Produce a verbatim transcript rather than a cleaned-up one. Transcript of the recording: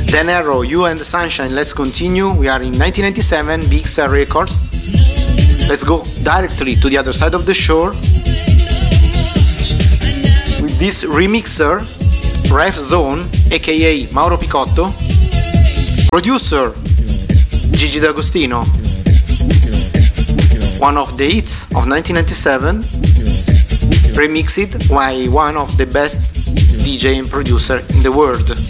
Dan Arrow, You and the Sunshine, let's continue. We are in nineteen ninety-seven, Big Star Records. Let's go directly to the other side of the shore with this remixer, Ref Zone, aka Mauro Picotto, producer Gigi D'Agostino, one of the hits of nineteen ninety-seven, remixed by one of the best D J and producer in the world.